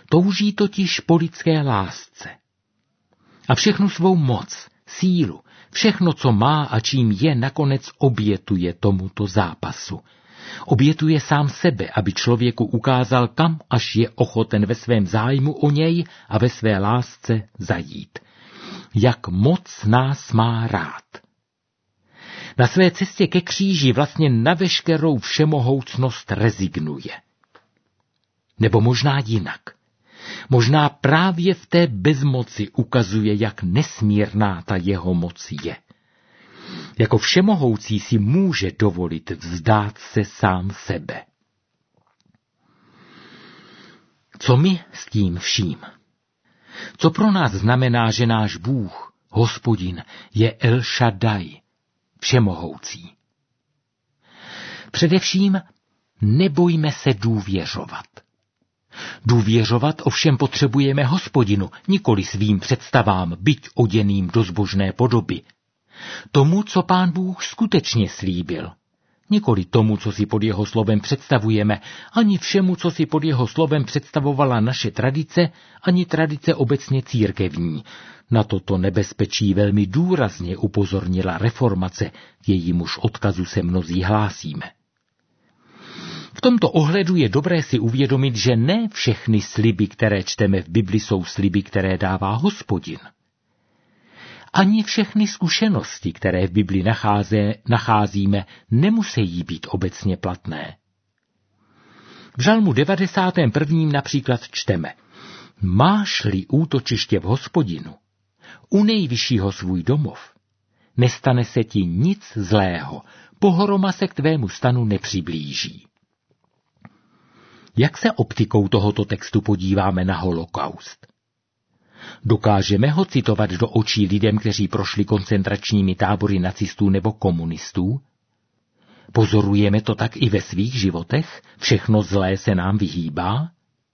Touží totiž po lidské lásce. A všechnu svou moc, sílu, všechno, co má a čím je, nakonec obětuje tomuto zápasu. Obětuje sám sebe, aby člověku ukázal, kam až je ochoten ve svém zájmu o něj a ve své lásce zajít. Jak moc nás má rád. Na své cestě ke kříži vlastně na veškerou všemohoucnost rezignuje. Nebo možná jinak. Možná právě v té bezmoci ukazuje, jak nesmírná ta jeho moc je. Jako všemohoucí si může dovolit vzdát se sám sebe. Co my s tím vším? Co pro nás znamená, že náš Bůh, Hospodin, je El Shaddai, všemohoucí? Především nebojme se důvěřovat. Důvěřovat ovšem potřebujeme Hospodinu, nikoli svým představám, byť oděným do zbožné podoby. Tomu, co Pán Bůh skutečně slíbil. Nikoli tomu, co si pod jeho slovem představujeme, ani všemu, co si pod jeho slovem představovala naše tradice, ani tradice obecně církevní. Na toto nebezpečí velmi důrazně upozornila reformace, k jejímuž odkazu se mnozí hlásíme. V tomto ohledu je dobré si uvědomit, že ne všechny sliby, které čteme v Bibli, jsou sliby, které dává Hospodin. Ani všechny zkušenosti, které v Bibli nacházíme, nemusí být obecně platné. V Žalmu 91. například čteme: Máš-li útočiště v Hospodinu, u nejvyššího svůj domov, nestane se ti nic zlého, pohroma se k tvému stanu nepřiblíží. Jak se optikou tohoto textu podíváme na holokaust? Dokážeme ho citovat do očí lidem, kteří prošli koncentračními tábory nacistů nebo komunistů? Pozorujeme to tak i ve svých životech? Všechno zlé se nám vyhýbá?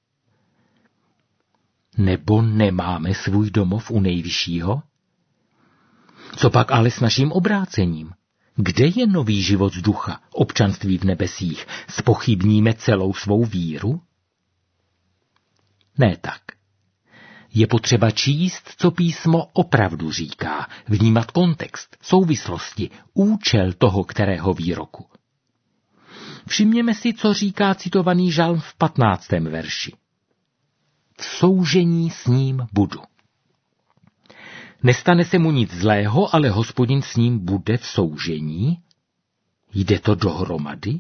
Nebo nemáme svůj domov u nejvyššího? Co pak ale s naším obrácením? Kde je nový život z ducha, občanství v nebesích? Zpochybníme celou svou víru? Ne tak. Je potřeba číst, co písmo opravdu říká, vnímat kontext, souvislosti, účel toho kterého výroku. Všimněme si, co říká citovaný žalm v 15. verši. V soužení s ním budu. Nestane se mu nic zlého, ale Hospodin s ním bude v soužení? Jde to dohromady?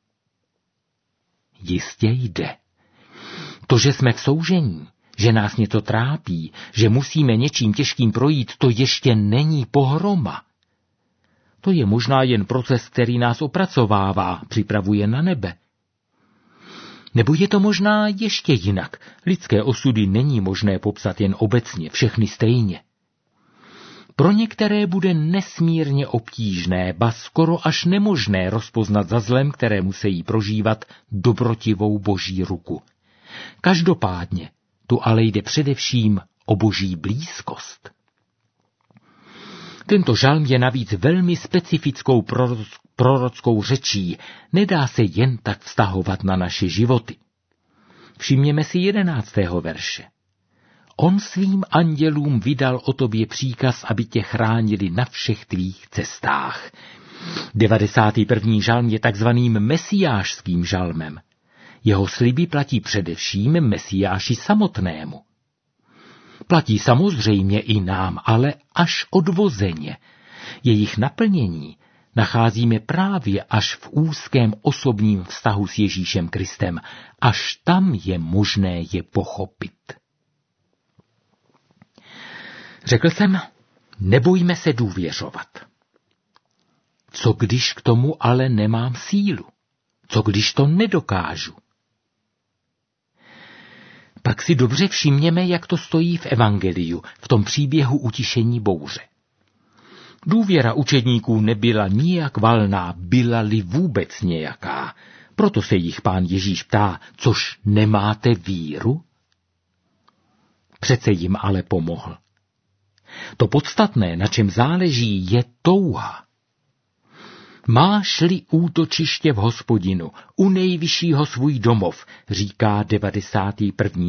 Jistě jde. To, že jsme v soužení, že nás něco trápí, že musíme něčím těžkým projít, to ještě není pohroma. To je možná jen proces, který nás opracovává, připravuje na nebe. Nebo je to možná ještě jinak. Lidské osudy není možné popsat jen obecně, všechny stejně. Pro některé bude nesmírně obtížné, ba skoro až nemožné rozpoznat za zlem, které musí prožívat, dobrotivou boží ruku. Každopádně tu ale jde především o boží blízkost. Tento žalm je navíc velmi specifickou prorockou řečí, nedá se jen tak vztahovat na naše životy. Všimněme si 11. verše. On svým andělům vydal o tobě příkaz, aby tě chránili na všech tvých cestách. 91. žalm je takzvaným mesiášským žalmem. Jeho sliby platí především Mesiáši samotnému. Platí samozřejmě i nám, ale až odvozeně. Jejich naplnění nacházíme právě až v úzkém osobním vztahu s Ježíšem Kristem. Až tam je možné je pochopit. Řekl jsem, nebojme se důvěřovat. Co když k tomu ale nemám sílu? Co když to nedokážu? Pak si dobře všimněme, jak to stojí v evangeliu, v tom příběhu utišení bouře. Důvěra učedníků nebyla nijak valná, byla-li vůbec nějaká. Proto se jich Pán Ježíš ptá, což nemáte víru? Přece jim ale pomohl. To podstatné, na čem záleží, je touha. Máš-li útočiště v Hospodinu, u nejvyššího svůj domov, říká 91.